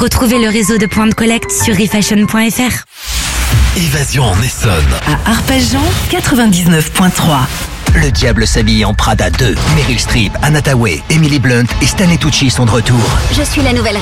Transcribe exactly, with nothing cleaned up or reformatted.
Retrouvez le réseau de points de collecte sur refashion point f r. Évasion en Essonne. À Arpajon, quatre-vingt-dix-neuf virgule trois. Le diable s'habille en Prada deux. Meryl Streep, Anna Thaoué, Emily Blunt et Stanley Tucci sont de retour. Je suis la nouvelle